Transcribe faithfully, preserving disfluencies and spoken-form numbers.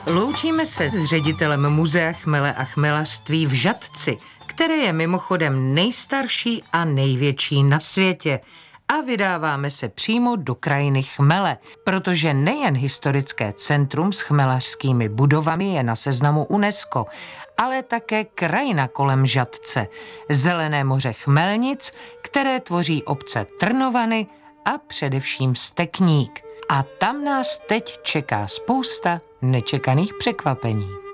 Loučíme se s ředitelem muzea chmele a chmelařství v Žatci, které je mimochodem nejstarší a největší na světě. A vydáváme se přímo do krajiny chmele, protože nejen historické centrum s chmelařskými budovami je na seznamu UNESCO, ale také krajina kolem Žatce, zelené moře chmelnic, které tvoří obce Trnovany a především Stekník. A tam nás teď čeká spousta nečekaných překvapení.